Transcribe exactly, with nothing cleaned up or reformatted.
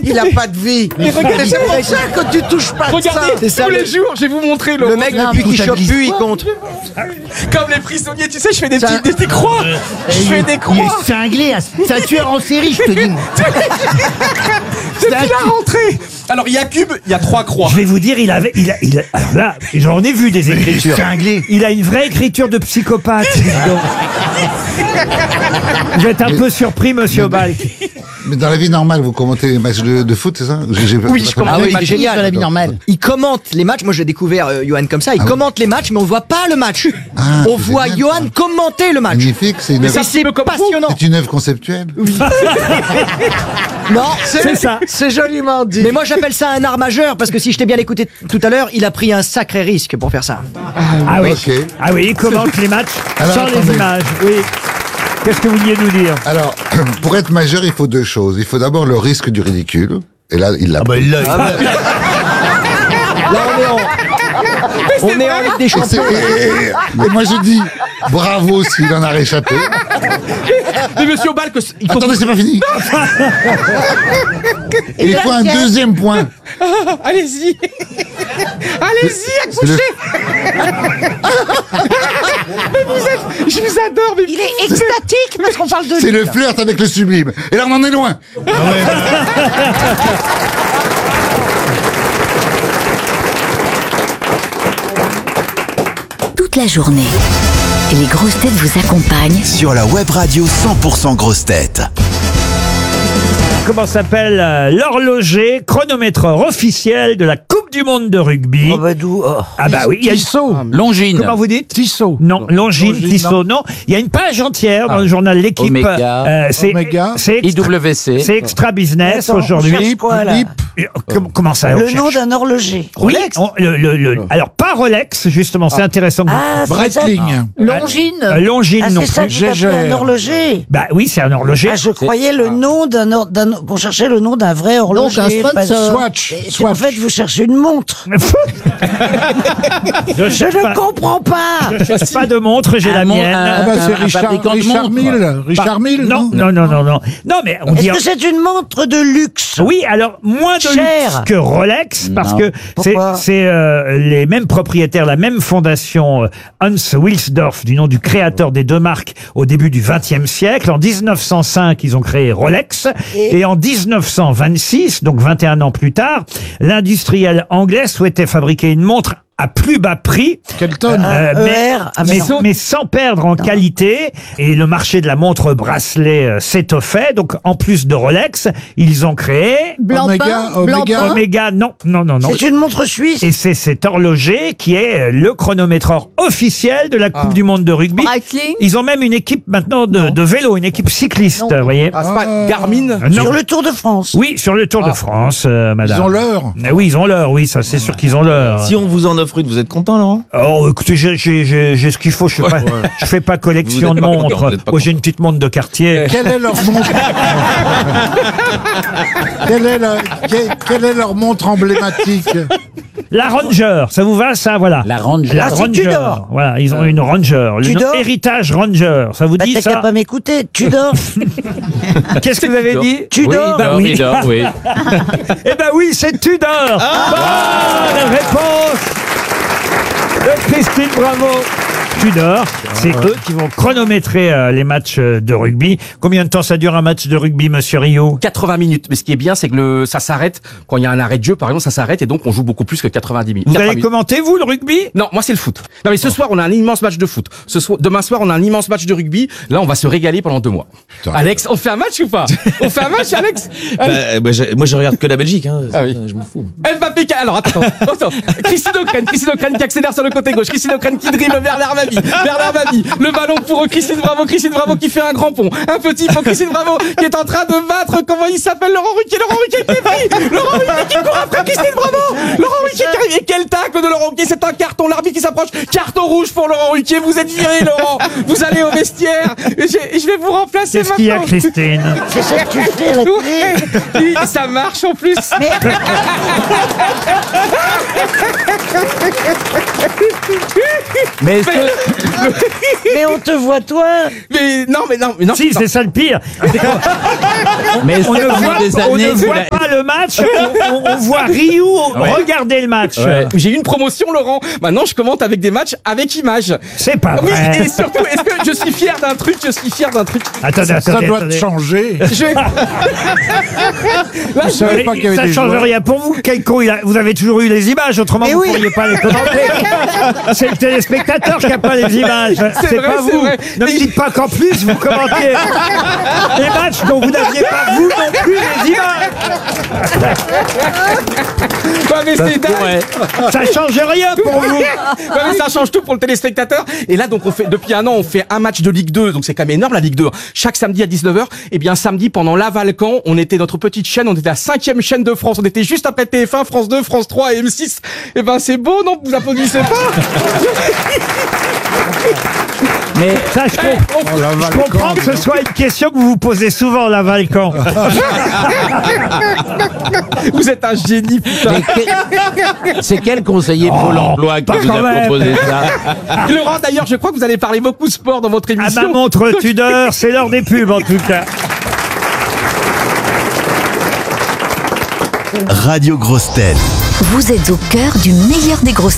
Il a pas de vie. Mais regardez, c'est pour ça que tu touches pas de ça. Regardez, ça, tous le... les jours, je vais vous montrer le, le mec depuis qu'il chope plus, il compte. Comme les prisonniers, tu sais, je fais des petites des, des croix. Je fais des croix. Il est cinglé, c'est un tueur en série, je te dis. Depuis la rentrée. Alors, il y a Cube, il y a trois croix. Je vais vous dire, il avait, il a, il a- alors là, j'en ai vu des écritures. Cinglé. Il a une vraie écriture de psychopathe. Donc, vous êtes un peu surpris, monsieur Obal. Mais dans la vie normale, vous commentez les matchs de, de foot, c'est ça? J'ai- j'ai- Oui, je commente Ah oui, les matchs. c'est génial. Dans la vie normale. Il commente les matchs. Moi, j'ai découvert euh, Johan comme ça. Il Ah oui. commente les matchs, mais on voit pas le match. Ah, on c'est voit génial, Johan commenter le match. Magnifique, c'est une, Mais œuvre- ça, c'est passionnant. c'est une œuvre conceptuelle. Non, C'est ça. C'est joliment dit. mais moi j'appelle ça un art majeur parce que si je t'ai bien écouté tout à l'heure, il a pris un sacré risque pour faire ça. Ah oui. Ok. Ah oui, il commente les matchs Alors, sans les attendez. images. Oui. Qu'est-ce que vous vouliez nous dire? Alors, pour être majeur, il faut deux choses. Il faut d'abord le risque du ridicule. Et là, il l'a. pris. il l'a. Là on est en, on est en Ligue des Et, c'est- Champions. et- et- et moi, je dis bravo s'il en a réchappé. Mais monsieur Obal, que c- il faut Attendez, c'est pas fini. Et il faut un deuxième point. Allez-y. Allez-y, C'est le- accouchez. Mais vous êtes... Je vous adore, mais... Il est extatique parce qu'on parle de C'est lui. le flirt avec le sublime. Et là, on en est loin. Toute la journée. Les grosses têtes vous accompagnent Sur la web radio cent pour cent grosses têtes. Comment s'appelle euh, l'horloger chronométreur officiel de la Coupe du Monde de rugby? Oh, bah, d'où, oh. Ah bah oui, il y a une... Tissot. Longines. Comment vous dites? Tissot. Non, Longines, Tissot, non. Il y a une page entière dans le journal L'équipe. Oméga. Euh, c'est Oméga. c'est I extra, W C. c'est extra business Attends, on aujourd'hui. cherche quoi, là? Euh, com- Comment ça? on Le cherche nom d'un horloger. Oui, on- le, le- le- alors pas Rolex, justement, c'est intéressant. que vous- Ah, c'est ça. Breitling. Longines. Euh, Longines Ah, non c'est ça plus. que vous appelez un horloger. Bah oui, c'est un horloger. Ah, je croyais le nom d'un or- d'un qu'on cherchait le nom d'un vrai horloger. un sponsor. parce- Swatch. Et c'est- Swatch. En fait, vous cherchez une montre. je Je cherche ne pas, comprends pas. je cherche pas de montre, j'ai Un la mon- mienne. un- Ah bah, c'est un Richard, fabricant de Richard montres. Mille. Richard Mille, non, non, non, non, non. Non, mais on dit. Est-ce que c'est une montre de luxe? Oui, alors moins de Cher. luxe que Rolex parce Non. que c'est Pourquoi c'est euh, les mêmes propriétaires, la même fondation, euh, Hans Wilsdorf, du nom du créateur des deux marques au début du vingtième siècle. En dix-neuf cent cinq, ils ont créé Rolex et, Et- en dix-neuf cent vingt-six, donc vingt et un ans plus tard, l'industriel anglais souhaitait fabriquer une montre à plus bas prix, Kelton. euh, E mais, R. Ah, mais, mais non. mais sans perdre en qualité. Et le marché de la montre bracelet euh, s'étoffait. Donc, en plus de Rolex, ils ont créé Oméga, Oméga. Omega. Non, non, non, non. C'est une montre suisse. Et c'est cet horloger qui est euh, le chronométreur officiel de la Coupe du Monde de rugby. Breitling. Ils ont même une équipe maintenant de, de vélo, une équipe cycliste, vous voyez. Ah, c'est pas Garmin. Euh, non. Sur le Tour de France. Oui, sur le Tour de France, euh, madame. Ils ont l'heure. Euh, Oui, ils ont l'heure, oui, ça c'est sûr qu'ils ont l'heure. Si on vous en offre une, vous êtes content, Laurent? Oh, écoutez, j'ai, j'ai, j'ai, j'ai ce qu'il faut. Je fais pas, je fais pas collection Vous de êtes pas content, montres. vous êtes pas Oh, j'ai une petite montre de quartier. Quelle est leur montre quelle, est la- quelle- quelle est leur montre emblématique? La Ranger, ça vous va, ça, voilà. La Ranger. La Ah, c'est Ranger. Tudor. Voilà, ils ont une Ranger. Le Tudor. nom- Héritage Ranger. Ça vous Bah, dit t'as qu'à ça? pas m'écouter. Tu dors. Qu'est-ce que vous avez dit? Tu dors. Bah oui. Il dort, oui. Eh ben oui, c'est Tudor. Bonne réponse de Christine Bravo. Tudor, c'est eux qui vont chronométrer euh, les matchs euh, de rugby. Combien de temps ça dure un match de rugby, monsieur Rio? quatre-vingts minutes. Mais ce qui est bien, c'est que le, ça s'arrête quand il y a un arrêt de jeu, par exemple, ça s'arrête et donc on joue beaucoup plus que quatre-vingt-dix minutes. Vous quatre-vingts allez minutes. commenter, vous, le rugby? Non, moi c'est le foot. Non mais ce soir on a un immense match de foot. Ce soir, demain soir on a un immense match de rugby. Là on va se régaler pendant deux mois. Putain. Alex, on fait un match ou pas? On fait un match, Alex? Bah, bah, je- moi, je regarde que la Belgique. Hein. Ah oui. Je m'en fous. Mbappé, qui- alors attends, attends, attends. Christine O'Crane, Christine O'Crane qui accélère sur le côté gauche, Christine O'Crane qui dribble vers l'Armani, vers l'Armani, le ballon pour Christine Bravo, Christine Bravo qui fait un grand pont, un petit pont, Christine Bravo qui est en train de battre, comment il s'appelle, Laurent Ruquier, Laurent Ruquier qui est pris, Laurent Ruquier qui court après Christine Bravo, Laurent Ruquier qui arrive, et quel tacle de Laurent Ruquier, c'est un carton, l'arbitre qui s'approche, carton rouge pour Laurent Ruquier, vous êtes viré Laurent, vous allez au vestiaire, et j'ai- et je vais vous remplacer Qu'est-ce maintenant. qu'il y a, Christine? C'est ça que tu fais à la télé. Oui, ça marche en plus. Mais, Mais est-ce que, mais on te voit, toi. Mais non, mais non, mais non. Si, c'est ça le pire. mais est-ce On que ne pendant voit, des on années, ne vous voit la- pas pas le match, on, on- on voit Ryu regarder le match. Ouais. J'ai eu une promotion, Laurent. Maintenant, je commente avec des matchs avec images. C'est pas Oui, vrai. et surtout, est-ce que je suis fier d'un truc Je suis fier d'un truc. Attendez, Ça attendez, doit attendez. changer. Je... Là, Je je... savais pas qu'il y avait Ça des change joueurs. rien pour vous. Quel con, il a- vous avez toujours eu les images, autrement Mais vous oui. ne pourriez pas les commenter. C'est le téléspectateur qui n'a pas les images. C'est vrai, pas c'est vous. vrai. Ne me dites pas qu'en plus vous commentez les matchs dont vous n'aviez pas vous non plus les images. Ouais, mais c'est dingue. Ça change rien pour vous. Ouais, mais ça change tout pour le téléspectateur. Et là, donc, on fait, depuis un an, on fait un match de Ligue deux. Donc, c'est quand même énorme, la Ligue deux. Chaque samedi à dix-neuf heures. Et bien, samedi, pendant l'Avalcan, on était notre petite chaîne. On était la cinquième chaîne de France. On était juste après T F un, France deux, France trois et M six. Et ben, c'est beau, non? Vous applaudissez pas? Mais ça, je, com- Oh, la je Valcan, comprends que ce soit une question que vous vous posez souvent, la Valcan. Vous êtes un génie, putain. Mais que- C'est quel conseiller Pôle emploi qui pas vous quand a même. proposé ça? Laurent, d'ailleurs, je crois que vous allez parler beaucoup de sport dans votre À émission. ma montre Tudor, c'est l'heure des pubs en tout cas. Radio Grosse Tête. Vous êtes au cœur du meilleur des grosses